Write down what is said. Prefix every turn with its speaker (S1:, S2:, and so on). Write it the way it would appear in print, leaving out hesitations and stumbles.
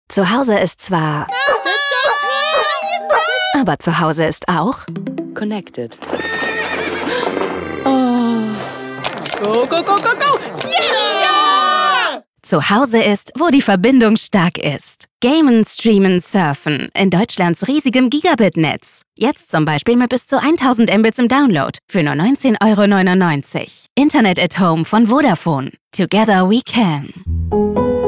S1: Zu Hause ist zwar... Aber zu Hause ist auch...
S2: Connected. Oh. Go, go, go, go, go! Yeah!
S1: Zu Hause ist, wo die Verbindung stark ist. Gamen, streamen, surfen. In Deutschlands riesigem Gigabit-Netz. Jetzt zum Beispiel mit bis zu 1000 Mbits im Download. Für nur 19,99 €. Internet at Home von Vodafone. Together we can.